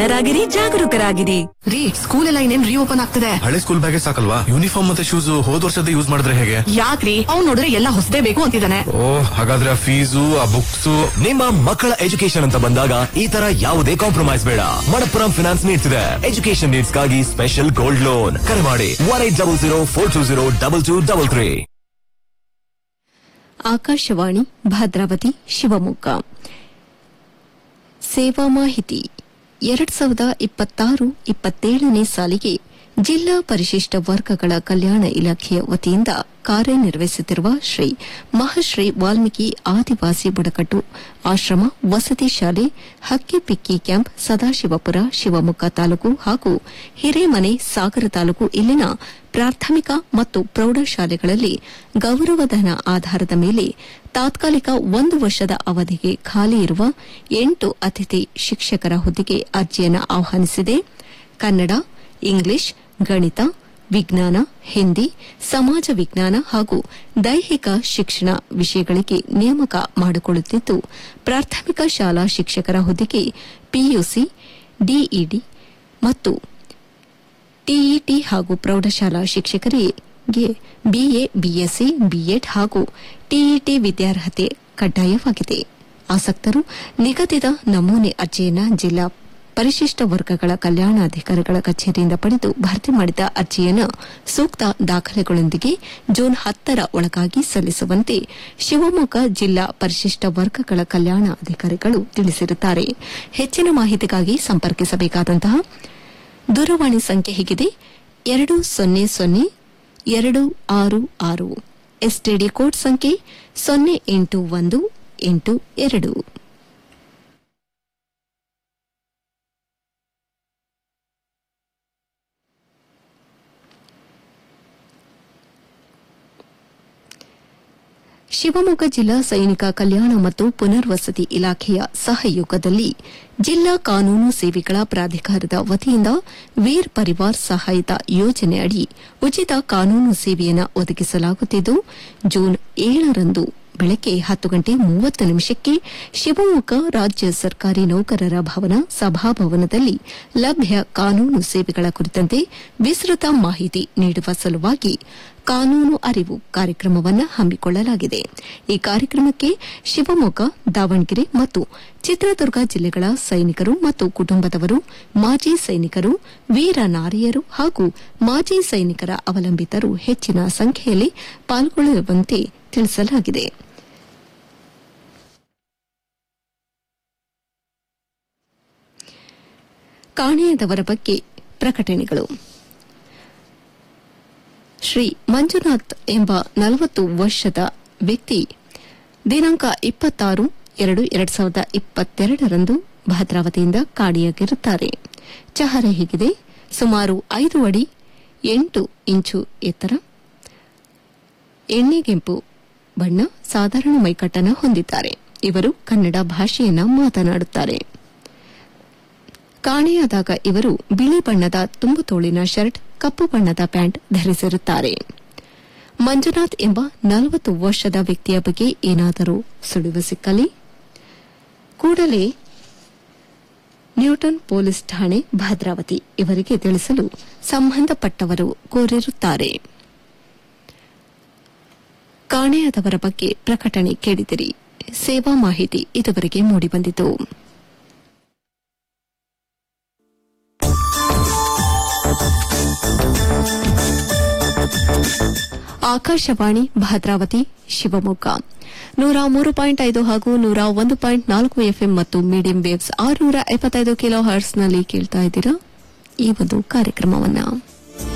ಜಾಣರಾಗಿರಿ, ಜಾಗರೂಕರಾಗಿರಿ. ರೀ, ಸ್ಕೂಲ್ ಎಲ್ಲ ಇನ್ನೇನ್ ರೀಓಪನ್ ಆಗ್ತದೆ. ಹಳೆ ಸ್ಕೂಲ್ ಬ್ಯಾಗೇ ಸಾಕಲ್ವಾ? ಯೂನಿಫಾರ್ಮ್ ಮತ್ತೆ ಶೂಸ್ ಹೋದ್ ವರ್ಷದ ಯೂಸ್ ಮಾಡಿದ್ರೆ ಹೇಗೆ? ಯಾಕ್ರಿ, ಅವ್ನು ನೋಡಿದ್ರೆ ಎಲ್ಲ ಹೊಸದೇ ಬೇಕು ಅಂತಿದ್ದಾನೆ. ಹಾಗಾದ್ರೆ ಆ ಫೀಸು, ಆ ಬುಕ್ಸ್. ನಿಮ್ಮ ಮಕ್ಕಳ ಎಜುಕೇಶನ್ ಅಂತ ಬಂದಾಗ ಈ ತರ ಯಾವುದೇ ಕಾಂಪ್ರಮೈಸ್ ಬೇಡ. ಮಣಪ್ಪುರಂ ಫಿನಾನ್ಸ್ ನೀಡ್ತಿದೆ ಎಜುಕೇಶನ್ ನೀಡ್ಸ್ ಗಾಗಿ ಸ್ಪೆಷಲ್ ಗೋಲ್ಡ್ ಲೋನ್. ಕರೆ ಮಾಡಿ 1800420223. ಆಕಾಶವಾಣಿ ಭದ್ರಾವತಿ ಶಿವಮೊಗ್ಗ. ಸೇವಾ ಮಾಹಿತಿ. 2026-27ನೇ ಸಾಲಿಗೆ ಜಿಲ್ಲಾ ಪರಿಶಿಷ್ಟ ವರ್ಗಗಳ ಕಲ್ಯಾಣ ಇಲಾಖೆಯ ವತಿಯಿಂದ ಕಾರ್ಯನಿರ್ವಹಿಸುತ್ತಿರುವ ಶ್ರೀ ಮಹಾಶ್ರೀ ವಾಲ್ಮೀಕಿ ಆದಿವಾಸಿ ಬುಡಕಟ್ಟು ಆಶ್ರಮ ವಸತಿ ಶಾಲೆ ಹಕ್ಕಿಪಿಕ್ಕಿ ಕ್ಯಾಂಪ್ ಸದಾಶಿವಪುರ ಶಿವಮೊಗ್ಗ ತಾಲೂಕು ಹಾಗೂ ಹಿರೇಮನೆ ಸಾಗರ ತಾಲೂಕು ಇಲ್ಲಿನ ಪ್ರಾಥಮಿಕ ಮತ್ತು ಪ್ರೌಢಶಾಲೆಗಳಲ್ಲಿ ಗೌರವಧನ ಆಧಾರದ ಮೇಲೆ ತಾತ್ಕಾಲಿಕ 1 ವರ್ಷದ ಅವಧಿಗೆ ಖಾಲಿ ಇರುವ 8 ಅತಿಥಿ ಶಿಕ್ಷಕರ ಹುದ್ದೆಗೆ ಅರ್ಜಿಯನ್ನು ಆಹ್ವಾನಿಸಿದೆ. ಕನ್ನಡ, ಇಂಗ್ಲಿಷ್, ಗಣಿತ, ವಿಜ್ಞಾನ, ಹಿಂದಿ, ಸಮಾಜ ವಿಜ್ಞಾನ ಹಾಗೂ ದೈಹಿಕ ಶಿಕ್ಷಣ ವಿಷಯಗಳಿಗೆ ನೇಮಕ ಮಾಡಿಕೊಳ್ಳುತ್ತಿದ್ದು, ಪ್ರಾಥಮಿಕ ಶಾಲಾ ಶಿಕ್ಷಕರ ಹುದ್ದೆಗೆ ಪಿಯುಸಿ, ಡಿಇಡಿ ಮತ್ತು ಟಿಇಟಿ ಹಾಗೂ ಪ್ರೌಢಶಾಲಾ ಶಿಕ್ಷಕರಿಗೆ ಬಿಎ, ಬಿಎಸ್ಸಿ, ಬಿಎಡ್ ಹಾಗೂ ಟಿಇಟಿ ವಿದ್ಯಾರ್ಹತೆ ಕಡ್ಡಾಯವಾಗಿದೆ. ಆಸಕ್ತರು ನಿಗದಿತ ನಮೂನೆ ಅರ್ಜಿಯನ್ನು ಜಿಲ್ಲಾ ಪರಿಶಿಷ್ಟ ವರ್ಗಗಳ ಕಲ್ಯಾಣಾಧಿಕಾರಿಗಳ ಕಚೇರಿಯಿಂದ ಪಡೆದು ಭರ್ತಿ ಮಾಡಿದ ಅರ್ಜಿಯನ್ನು ಸೂಕ್ತ ದಾಖಲೆಗಳೊಂದಿಗೆ ಜೂನ್ 10ರ ಒಳಗಾಗಿ ಸಲ್ಲಿಸುವಂತೆ ಶಿವಮೊಗ್ಗ ಜಿಲ್ಲಾ ಪರಿಶಿಷ್ಟ ವರ್ಗಗಳ ಕಲ್ಯಾಣಾಧಿಕಾರಿಗಳು ತಿಳಿಸಿರುತ್ತಾರೆ. ಹೆಚ್ಚಿನ ಮಾಹಿತಿಗಾಗಿ ಸಂಪರ್ಕಿಸಬೇಕಾದಂತಹ ದೂರವಾಣಿ ಸಂಖ್ಯೆ ಹೀಗಿದೆ: 200266. ಎಸ್ಟಿಡಿ ಕೋಡ್ ಸಂಖ್ಯೆ 08182. ಶಿವಮೊಗ್ಗ ಜಿಲ್ಲಾ ಸೈನಿಕ ಕಲ್ಯಾಣ ಮತ್ತು ಪುನರ್ವಸತಿ ಇಲಾಖೆಯ ಸಹಯೋಗದಲ್ಲಿ ಜಿಲ್ಲಾ ಕಾನೂನು ಸೇವೆಗಳ ಪ್ರಾಧಿಕಾರದ ವತಿಯಿಂದ ವೀರ್ ಪರಿವಾರ್ ಸಹಾಯತಾ ಯೋಜನೆಯಡಿ ಉಚಿತ ಕಾನೂನು ಸೇವೆಯನ್ನು ಒದಗಿಸಲಾಗುತ್ತಿದ್ದು, ಜೂನ್ 7ರಂದು ಬೆಳಗ್ಗೆ 10:30 ಶಿವಮೊಗ್ಗ ರಾಜ್ಯ ಸರ್ಕಾರಿ ನೌಕರರ ಭವನ ಸಭಾಭವನದಲ್ಲಿ ಲಭ್ಯ ಕಾನೂನು ಸೇವೆಗಳ ಕುರಿತಂತೆ ವಿಸ್ತೃತ ಮಾಹಿತಿ ನೀಡುವ ಸಲುವಾಗಿ ಕಾನೂನು ಅರಿವು ಕಾರ್ಯಕ್ರಮವನ್ನು ಹಮ್ಮಿಕೊಳ್ಳಲಾಗಿದೆ. ಈ ಕಾರ್ಯಕ್ರಮಕ್ಕೆ ಶಿವಮೊಗ್ಗ, ದಾವಣಗೆರೆ ಮತ್ತು ಚಿತ್ರದುರ್ಗ ಜಿಲ್ಲೆಗಳ ಸೈನಿಕರು ಮತ್ತು ಕುಟುಂಬದವರು, ಮಾಜಿ ಸೈನಿಕರು, ವೀರ ನಾರಿಯರು ಹಾಗೂ ಮಾಜಿ ಸೈನಿಕರ ಅವಲಂಬಿತರು ಹೆಚ್ಚಿನ ಸಂಖ್ಯೆಯಲ್ಲಿ ಪಾಲ್ಗೊಳ್ಳುವಂತೆ ತಿಳಿಸಲಾಗಿದೆ. ಕಾಣೆಯಾದವರ ಬಗ್ಗೆ ಪ್ರಕಟಣೆಗಳು. ಶ್ರೀ ಮಂಜುನಾಥ್ ಎಂಬ 40 ವರ್ಷದ ವ್ಯಕ್ತಿ ದಿನಾಂಕ 26/2/2022ರಂದು ಭದ್ರಾವತಿಯಿಂದ ಕಾಣೆಯಾಗಿರುತ್ತಾರೆ. ಚಹರೆ ಹೀಗಿದೆ: ಸುಮಾರು 5 ಅಡಿ 8 ಇಂಚು ಎತ್ತರ, ಎಣ್ಣೆಗೆಂಪು ಬಣ್ಣ, ಸಾಧಾರಣ ಮೈಕಟ್ಟನ್ನು ಹೊಂದಿದ್ದಾರೆ. ಇವರು ಕನ್ನಡ ಭಾಷೆಯನ್ನು ಮಾತನಾಡುತ್ತಾರೆ. ಕಾಣೆಯಾದಾಗ ಇವರು ಬಿಳಿ ಬಣ್ಣದ ತುಂಬು ತೋಳಿನ ಶರ್ಟ್, ಕಪ್ಪು ಬಣ್ಣದ ಪ್ಯಾಂಟ್ ಧರಿಸಿರುತ್ತಾರೆ. ಮಂಜುನಾಥ್ ಎಂಬ 40 ವರ್ಷದ ವ್ಯಕ್ತಿಯ ಬಗ್ಗೆ ಏನಾದರೂ ಸುಳಿವು ಸಿಕ್ಕಲಿ ಕೂಡಲೇ ನ್ಯೂಟನ್ ಪೊಲೀಸ್ ಠಾಣೆ ಭದ್ರಾವತಿ ಇವರಿಗೆ ತಿಳಿಸಲು ಸಂಬಂಧಪಟ್ಟವರು ಕೋರಿರುತ್ತಾರೆ. ಕಾಣೆಯಾದವರ ಬಗ್ಗೆ ಪ್ರಕಟಣೆ ಕೇಳಿದಿರಿ. ಸೇವಾ ಮಾಹಿತಿ ಇದುವರೆಗೆ ಮೂಡಿಬಂದಿತು. ಆಕಾಶವಾಣಿ ಭದ್ರಾವತಿ ಶಿವಮೊಗ್ಗ 103.5 ಹಾಗೂ 101.4 ಎಫ್ಎಂ ಮತ್ತು ಮೀಡಿಯಂ ವೇವ್ಸ್ 655 ಕಿಲೋ ಹರ್ಟ್ಸ್ನಲ್ಲಿ ಕೇಳ್ತಾ ಇದ್ದೀರಾ ಈ ಒಂದು ಕಾರ್ಯಕ್ರಮವನ್ನು.